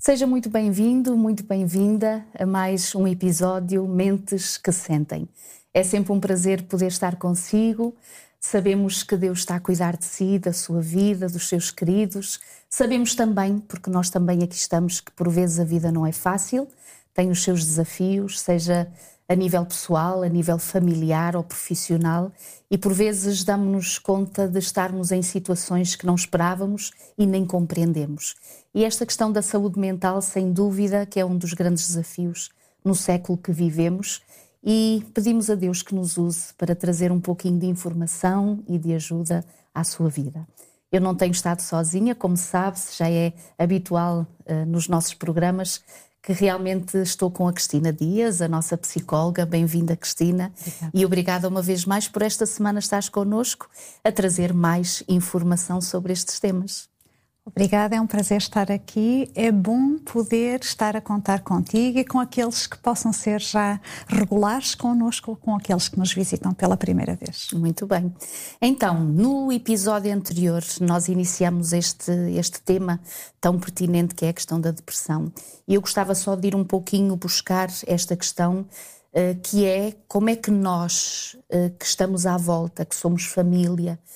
Seja muito bem-vindo, muito bem-vinda a mais um episódio Mentes que Sentem. É sempre um prazer poder estar consigo. Sabemos que Deus está a cuidar de si, da sua vida, dos seus queridos. Sabemos também, porque nós também aqui estamos, que por vezes a vida não é fácil, tem os seus desafios, seja a nível pessoal, a nível familiar ou profissional, e por vezes damos-nos conta de estarmos em situações que não esperávamos e nem compreendemos. E esta questão da saúde mental, sem dúvida, que é um dos grandes desafios no século que vivemos, e pedimos a Deus que nos use para trazer um pouquinho de informação e de ajuda à sua vida. Eu não tenho estado sozinha, como sabe, já é habitual nos nossos programas, que realmente estou com a Cristina Dias, a nossa psicóloga. Bem-vinda, Cristina. Obrigada. E obrigada uma vez mais por esta semana estares connosco a trazer mais informação sobre estes temas. Obrigada, é um prazer estar aqui. É bom poder estar a contar contigo e com aqueles que possam ser já regulares connosco ou com aqueles que nos visitam pela primeira vez. Muito bem. Então, no episódio anterior, nós iniciamos este tema tão pertinente que é a questão da depressão. E eu gostava só de ir um pouquinho buscar esta questão, que é como é que nós, que estamos à volta, que somos família,